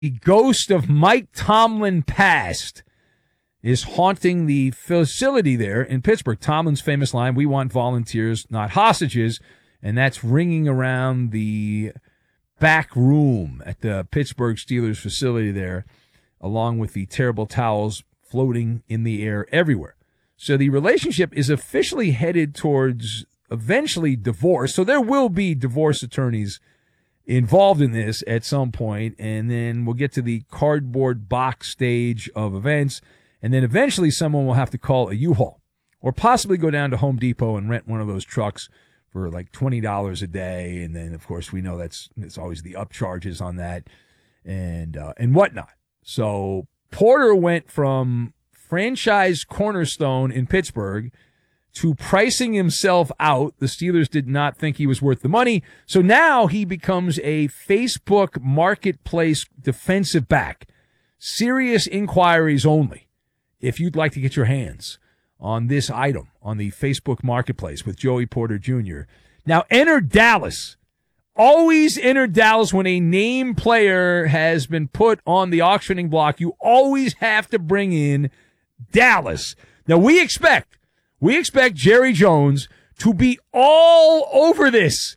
The ghost of Mike Tomlin past is haunting the facility there in Pittsburgh. Tomlin's famous line, "We want volunteers, not hostages," and that's ringing around the back room at the Pittsburgh Steelers facility there, along with the terrible towels floating in the air everywhere. So the relationship is officially headed towards eventually divorce. So there will be divorce attorneys involved in this at some point, and then we'll get to the cardboard box stage of events, and then eventually someone will have to call a U-Haul or possibly go down to Home Depot and rent one of those trucks for like $20 a day, and then, of course, we know it's always the upcharges on that and whatnot. So Porter went from franchise cornerstone in Pittsburgh to pricing himself out. The Steelers did not think he was worth the money. So now he becomes a Facebook marketplace defensive back. Serious inquiries only if you'd like to get your hands on this item on the Facebook marketplace with Joey Porter Jr. Now enter Dallas. Always enter Dallas when a name player has been put on the auctioning block. You always have to bring in Dallas. Now we expect Jerry Jones to be all over this.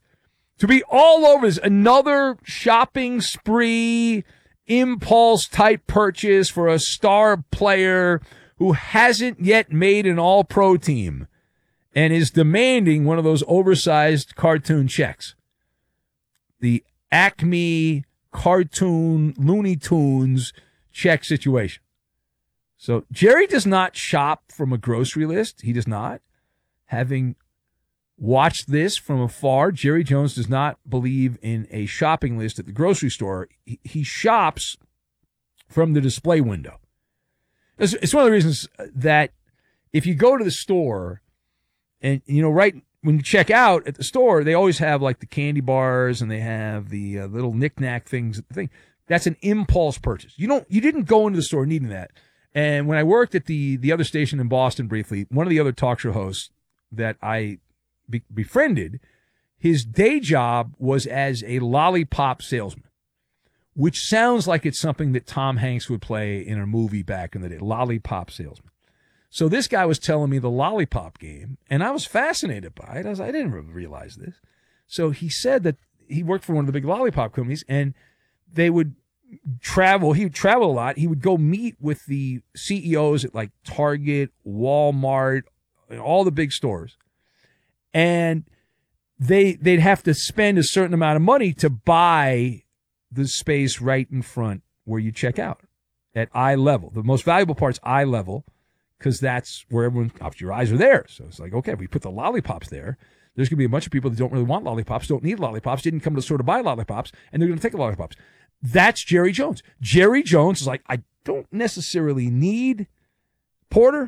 Another shopping spree, impulse type purchase for a star player who hasn't yet made an all-pro team and is demanding one of those oversized cartoon checks. The Acme cartoon Looney Tunes check situation. So Jerry does not shop from a grocery list. He does not. Having watched this from afar, Jerry Jones does not believe in a shopping list at the grocery store. He shops from the display window. It's one of the reasons that if you go to the store and, right when you check out at the store, they always have like the candy bars and they have the little knick-knack things. That's an impulse purchase. You didn't go into the store needing that. And when I worked at the other station in Boston briefly, one of the other talk show hosts that I befriended, his day job was as a lollipop salesman, which sounds like it's something that Tom Hanks would play in a movie back in the day, lollipop salesman. So this guy was telling me the lollipop game, and I was fascinated by it. I didn't realize this. So he said that he worked for one of the big lollipop companies, and they would travel. He would travel a lot. He would go meet with the CEOs at like Target, Walmart, all the big stores. And they'd have to spend a certain amount of money to buy the space right in front where you check out at eye level. The most valuable part's eye level because that's where everyone, your eyes are there. So it's like, okay, if we put the lollipops there, there's going to be a bunch of people that don't really want lollipops, don't need lollipops, didn't come to the store to buy lollipops, and they're going to take the lollipops. That's Jerry Jones. Jerry Jones is like, I don't necessarily need Porter.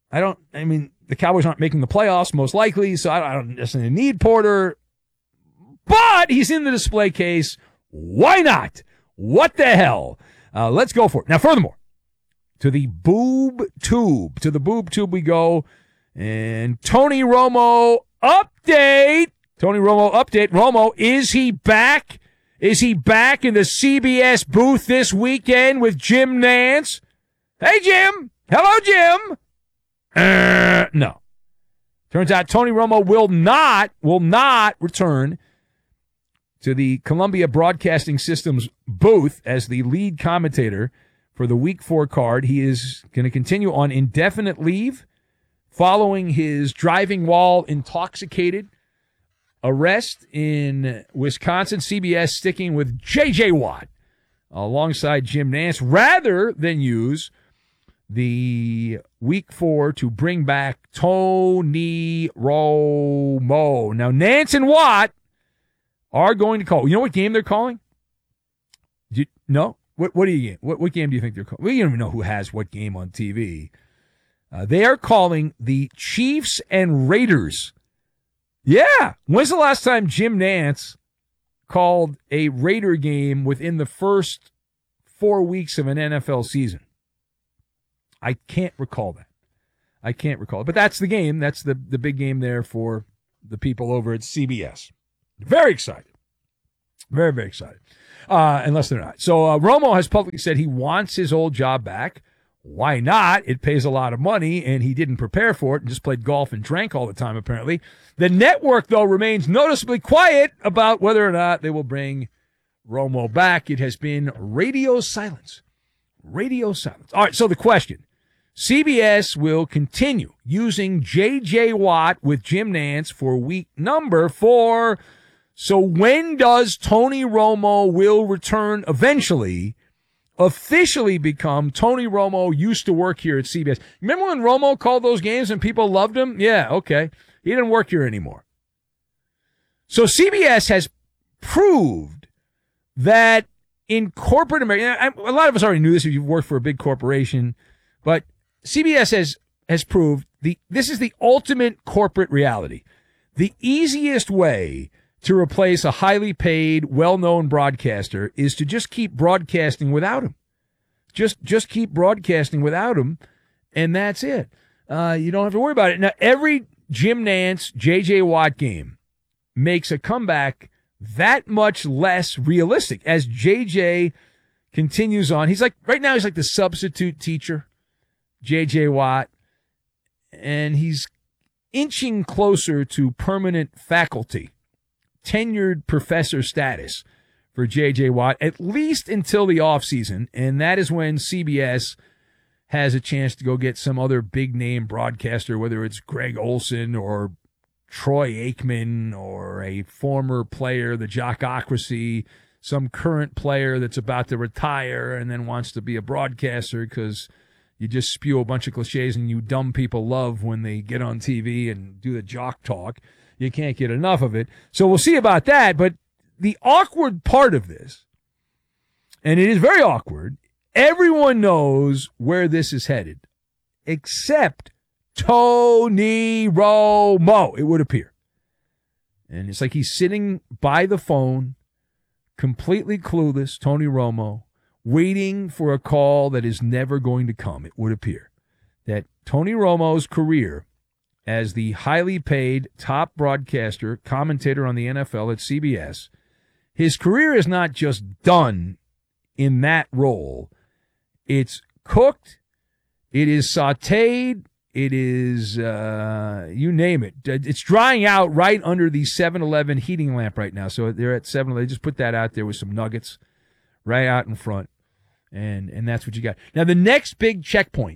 The Cowboys aren't making the playoffs, most likely, so I don't necessarily need Porter. But he's in the display case. Why not? What the hell? Let's go for it. Now, furthermore, to the boob tube. To the boob tube we go. And Tony Romo update. Romo, is he back? Is he back in the CBS booth this weekend with Jim Nantz? Hey, Jim. Hello, Jim. No. Turns out Tony Romo will not return to the Columbia Broadcasting System's booth as the lead commentator for the Week 4 card. He is going to continue on indefinite leave following his driving while intoxicated arrest in Wisconsin. CBS sticking with J.J. Watt alongside Jim Nantz rather than use the Week 4 to bring back Tony Romo. Now, Nantz and Watt are going to call. You know what game they're calling? No? What do you what game do you think they're calling? We don't even know who has what game on TV. They are calling the Chiefs and Raiders. Yeah. When's the last time Jim Nantz called a Raider game within the first 4 weeks of an NFL season? I can't recall that. But that's the game. That's the big game there for the people over at CBS. Very excited. Very, very excited. unless they're not. So Romo has publicly said he wants his old job back. Why not? It pays a lot of money, and he didn't prepare for it and just played golf and drank all the time, apparently. The network, though, remains noticeably quiet about whether or not they will bring Romo back. It has been radio silence. Radio silence. All right, so the question. CBS will continue using J.J. Watt with Jim Nantz for week number 4. So when does Tony Romo will return eventually, officially become Tony Romo used to work here at CBS? Remember when Romo called those games and people loved him? Yeah, okay. He didn't work here anymore. So CBS has proved that in corporate America, a lot of us already knew this if you've worked for a big corporation, but CBS has proved this is the ultimate corporate reality. The easiest way to replace a highly paid, well-known broadcaster is to just keep broadcasting without him. Just keep broadcasting without him, and that's it. You don't have to worry about it. Now, every Jim Nantz, J.J. Watt game makes a comeback that much less realistic as J.J. continues on. Right now he's like the substitute teacher, J.J. Watt, and he's inching closer to permanent faculty, tenured professor status for J.J. Watt, at least until the offseason, and that is when CBS has a chance to go get some other big-name broadcaster, whether it's Greg Olson or Troy Aikman or a former player, the Jockocracy, some current player that's about to retire and then wants to be a broadcaster because you just spew a bunch of cliches and you dumb people love when they get on TV and do the jock talk. You can't get enough of it. So we'll see about that. But the awkward part of this, and it is very awkward, everyone knows where this is headed, except Tony Romo, it would appear. And it's like he's sitting by the phone, completely clueless, Tony Romo, waiting for a call that is never going to come, it would appear. That Tony Romo's career as the highly paid top broadcaster, commentator on the NFL at CBS, his career is not just done in that role. It's cooked, it is sautéed, it is, you name it. It's drying out right under the 7-Eleven heating lamp right now. So they're at 7-Eleven. They just put that out there with some nuggets right out in front. And that's what you got. Now, the next big checkpoint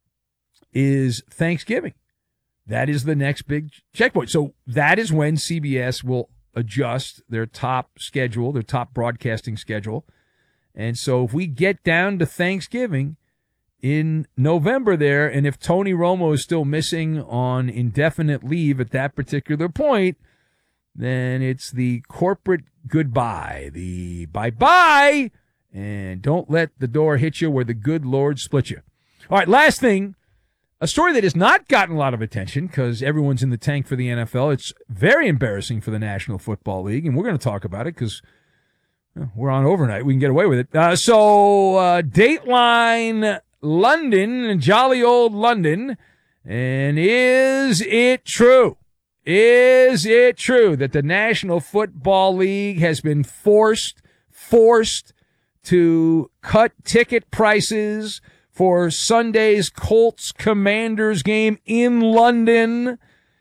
is Thanksgiving. That is the next big checkpoint. So that is when CBS will adjust their top schedule, their top broadcasting schedule. And so if we get down to Thanksgiving in November there, and if Tony Romo is still missing on indefinite leave at that particular point, then it's the corporate goodbye, the bye-bye, and don't let the door hit you where the good Lord split you. All right, last thing, a story that has not gotten a lot of attention because everyone's in the tank for the NFL. It's very embarrassing for the National Football League, and we're going to talk about it because we're on overnight. We can get away with it. Dateline London, jolly old London, and is it true? Is it true that the National Football League has been forced to cut ticket prices for Sunday's Colts Commanders game in London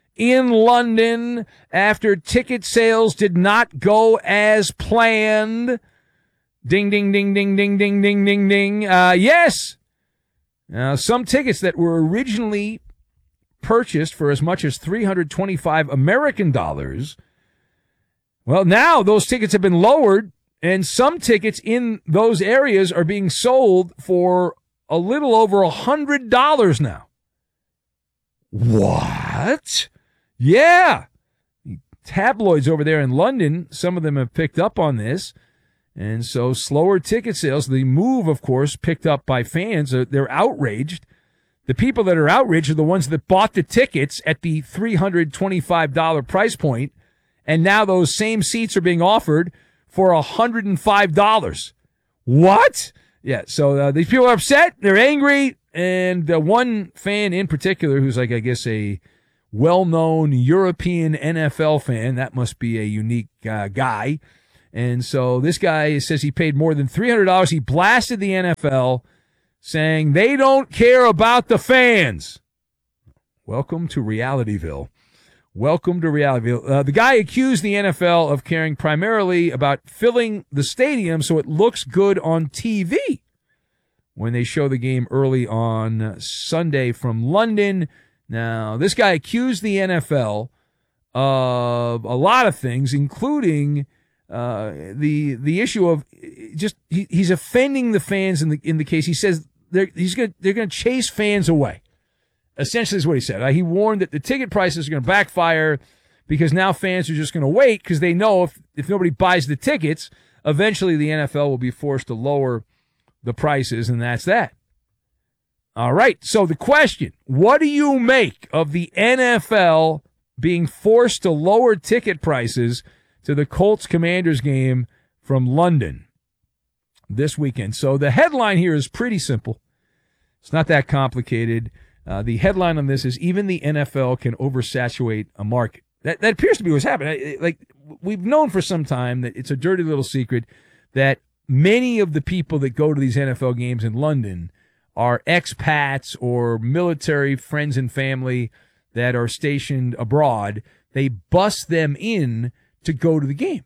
after ticket sales did not go as planned? Ding, ding, ding, ding, ding, ding, ding, ding, ding. Yes. Now, some tickets that were originally purchased for as much as $325 American dollars, well, now those tickets have been lowered, and some tickets in those areas are being sold for a little over $100 now. What? Yeah. Tabloids over there in London, some of them have picked up on this. And so slower ticket sales, the move, of course, picked up by fans. They're outraged. The people that are outraged are the ones that bought the tickets at the $325 price point, and now those same seats are being offered for $105. What? Yeah, so these people are upset. They're angry. And one fan in particular, who's like, I guess, a well-known European NFL fan, that must be a unique guy. And so this guy says he paid more than $300. He blasted the NFL, saying they don't care about the fans. Welcome to Realityville. Welcome to Realityville. The guy accused the NFL of caring primarily about filling the stadium so it looks good on TV when they show the game early on Sunday from London. Now, this guy accused the NFL of a lot of things, including the issue of just he's offending the fans in the case. He says they're going to chase fans away. Essentially is what he said. He warned that the ticket prices are going to backfire because now fans are just going to wait because they know if nobody buys the tickets, eventually the NFL will be forced to lower the prices, and that's that. All right, so the question, what do you make of the NFL being forced to lower ticket prices to the Colts-Commanders game from London this weekend? So the headline here is pretty simple. It's not that complicated. The headline on this is even the NFL can oversaturate a market. That appears to be what's happening. Like we've known for some time that it's a dirty little secret that many of the people that go to these NFL games in London are expats or military friends and family that are stationed abroad. They bus them in to go to the game.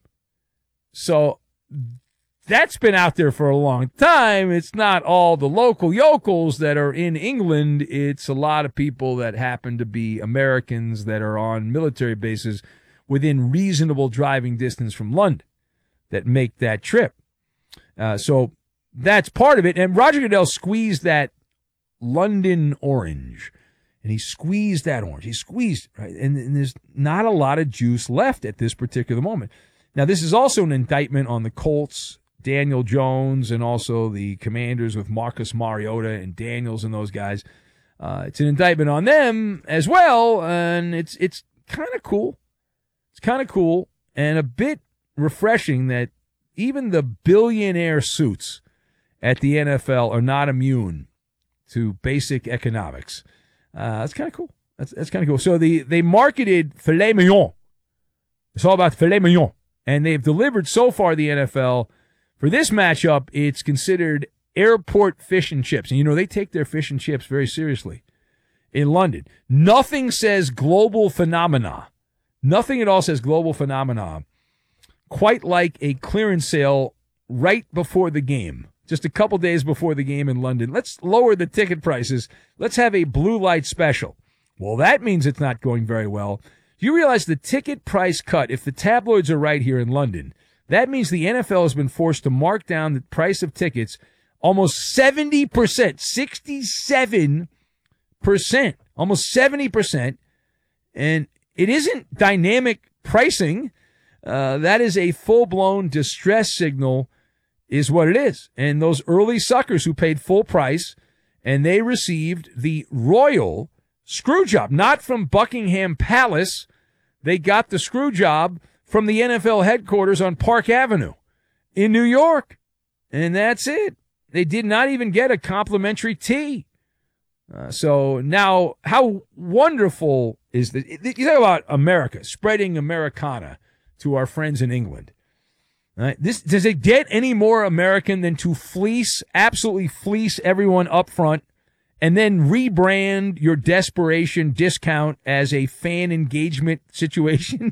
So that's been out there for a long time. It's not all the local yokels that are in England. It's a lot of people that happen to be Americans that are on military bases within reasonable driving distance from London that make that trip. So that's part of it. And Roger Goodell squeezed that London orange. And he squeezed that orange. He squeezed it, right? And there's not a lot of juice left at this particular moment. Now, this is also an indictment on the Colts, Daniel Jones, and also the Commanders with Marcus Mariota and Daniels and those guys. It's an indictment on them as well, and it's kind of cool. It's kind of cool and a bit refreshing that even the billionaire suits at the NFL are not immune to basic economics. That's kind of cool. That's kind of cool. So they marketed filet mignon. It's all about filet mignon. And they've delivered so far, the NFL, for this matchup, it's considered airport fish and chips. And, they take their fish and chips very seriously in London. Nothing says global phenomena. Nothing at all says global phenomena quite like a clearance sale right before the game. Just a couple days before the game in London. Let's lower the ticket prices. Let's have a blue light special. Well, that means it's not going very well. Do you realize the ticket price cut, if the tabloids are right here in London, that means the NFL has been forced to mark down the price of tickets almost 70%, 67%, almost 70%. And it isn't dynamic pricing. That is a full-blown distress signal is what it is. And those early suckers who paid full price and they received the royal screw job, not from Buckingham Palace. They got the screw job from the NFL headquarters on Park Avenue in New York. And that's it. They did not even get a complimentary tea. So now, how wonderful is this? You talk about America, spreading Americana to our friends in England. Right? Does it get any more American than to absolutely fleece everyone up front and then rebrand your desperation discount as a fan engagement situation?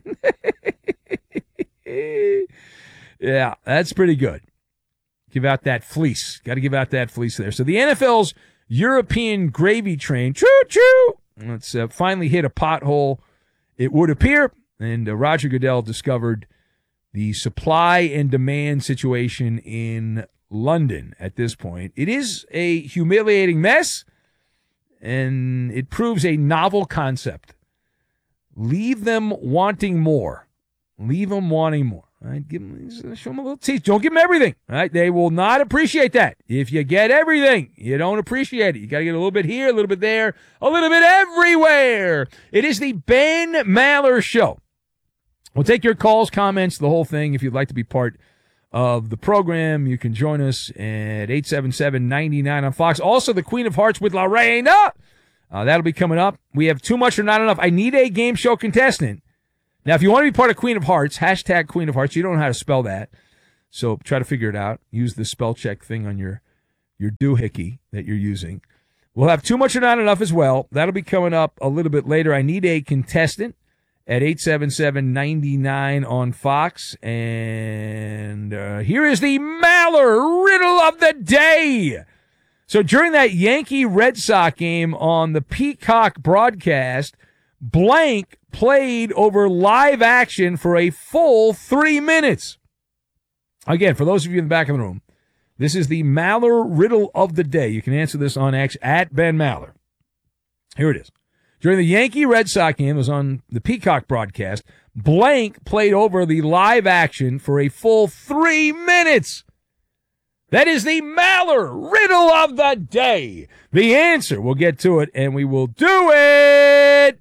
Yeah, that's pretty good. Give out that fleece. Got to give out that fleece there. So the NFL's European gravy train, choo-choo, let's finally hit a pothole, it would appear. And Roger Goodell discovered the supply and demand situation in London at this point. It is a humiliating mess, and it proves a novel concept. Leave them wanting more. Leave them wanting more. All right? Show them a little teeth. Don't give them everything. All right? They will not appreciate that. If you get everything, you don't appreciate it. You got to get a little bit here, a little bit there, a little bit everywhere. It is the Ben Maller Show. We'll take your calls, comments, the whole thing. If you'd like to be part of the program, you can join us at 877-99 on Fox. Also, the Queen of Hearts with Lorena. That'll be coming up. We have too much or not enough. I need a game show contestant. Now, if you want to be part of Queen of Hearts, hashtag Queen of Hearts, you don't know how to spell that. So try to figure it out. Use the spell check thing on your doohickey that you're using. We'll have Too Much or Not Enough as well. That'll be coming up a little bit later. I need a contestant at 877-99 on Fox. And here is the Maller riddle of the day. So during that Yankee-Red Sox game on the Peacock broadcast, blank played over live action for a full 3 minutes. Again, for those of you in the back of the room, this is the Maller riddle of the day. You can answer this on X at Ben Maller. Here it is. During the Yankee-Red Sox game, it was on the Peacock broadcast, blank played over the live action for a full 3 minutes. That is the Maller riddle of the day. The answer, we'll get to it, and we will do it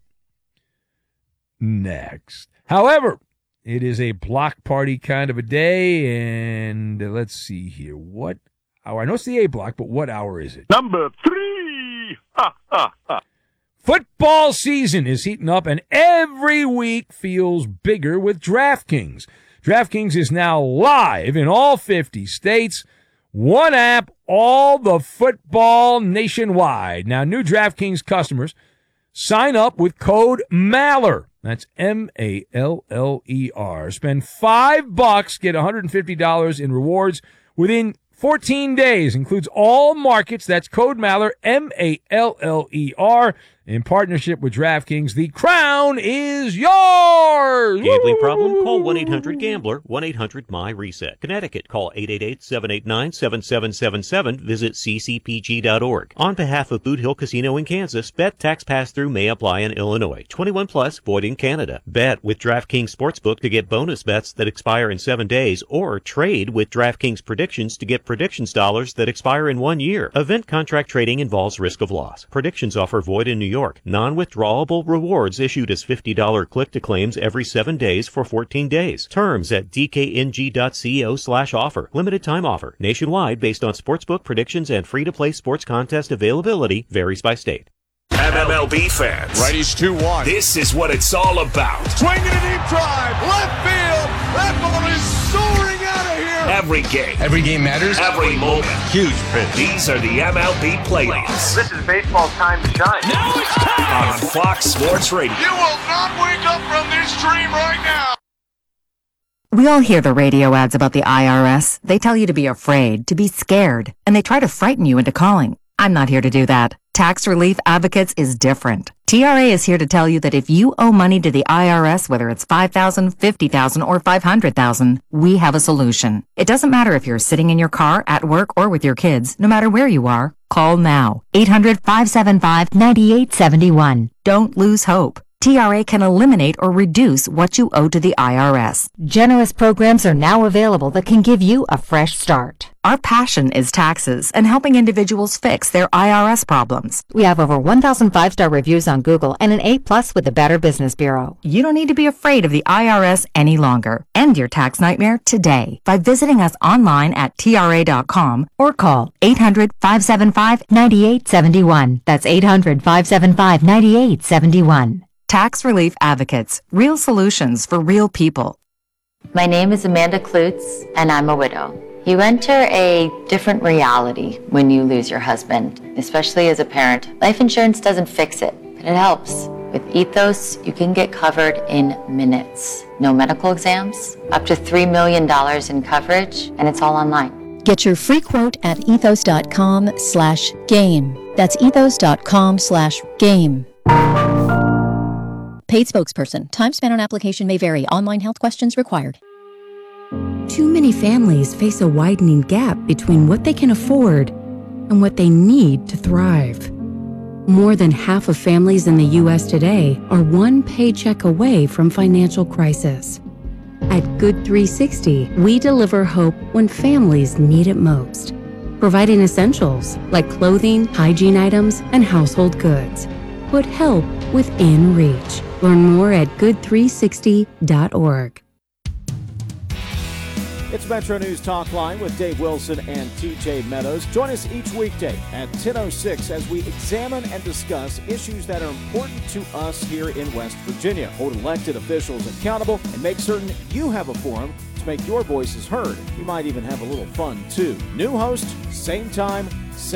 next. However, it is a block party kind of a day, and let's see here. What hour? I know it's the A block, but what hour is it? Number 3. Ha, ha, ha. Football season is heating up, and every week feels bigger with DraftKings. DraftKings is now live in all 50 states. One app, all the football nationwide. Now, new DraftKings customers sign up with code MALLER. That's MALLER. Spend $5, get $150 in rewards within 14 days. Includes all markets. That's code MALLER, MALLER. In partnership with DraftKings, the crown is yours! Gambling problem? Call 1-800-GAMBLER, 1-800-MY-RESET. Connecticut, call 888-789-7777. Visit ccpg.org. On behalf of Boot Hill Casino in Kansas, bet tax pass-through may apply in Illinois. 21 plus, void in Canada. Bet with DraftKings Sportsbook to get bonus bets that expire in 7 days, or trade with DraftKings Predictions to get predictions dollars that expire in 1 year. Event contract trading involves risk of loss. Predictions offer void in New York. Non-withdrawable rewards issued as $50 click-to-claims every 7 days for 14 days. Terms at dkng.co/offer. Limited time offer. Nationwide based on sportsbook predictions and free-to-play sports contest availability. Varies by state. MLB fans. Righties 2-1. This is what it's all about. Swinging a deep drive. Left field. That ball is soaring out of here. Every game. Every game matters. Every moment. Huge pitch. These are the MLB playoffs. This is baseball's time to shine. Now it's time on Fox Sports Radio. You will not wake up from this dream right now. We all hear the radio ads about the IRS. They tell you to be afraid, to be scared, and they try to frighten you into calling. I'm not here to do that. Tax Relief Advocates is different. TRA is here to tell you that if you owe money to the IRS, whether it's $5,000, $50,000, or $500,000, we have a solution. It doesn't matter if you're sitting in your car, at work, or with your kids. No matter where you are, call now. 800-575-9871. Don't lose hope. TRA can eliminate or reduce what you owe to the IRS. Generous programs are now available that can give you a fresh start. Our passion is taxes and helping individuals fix their IRS problems. We have over 1,000 5-star reviews on Google and an A+ with the Better Business Bureau. You don't need to be afraid of the IRS any longer. End your tax nightmare today by visiting us online at TRA.com or call 800-575-9871. That's 800-575-9871. Tax Relief Advocates. Real solutions for real people. My name is Amanda Klutz, and I'm a widow. You enter a different reality when you lose your husband, especially as a parent. Life insurance doesn't fix it, but it helps. With Ethos, you can get covered in minutes. No medical exams, up to $3 million in coverage, and it's all online. Get your free quote at ethos.com/game. That's ethos.com/game. Paid spokesperson. Time spent on application may vary. Online health questions required. Too many families face a widening gap between what they can afford and what they need to thrive. More than half of families in the U.S. today are one paycheck away from financial crisis. At Good 360, we deliver hope when families need it most, providing essentials like clothing, hygiene items, and household goods. Put help within reach. Learn more at good360.org. It's Metro News Talk Line with Dave Wilson and TJ Meadows. Join us each weekday at 10:06 as we examine and discuss issues that are important to us here in West Virginia. Hold elected officials accountable and make certain you have a forum to make your voices heard. You might even have a little fun, too. New host, same time,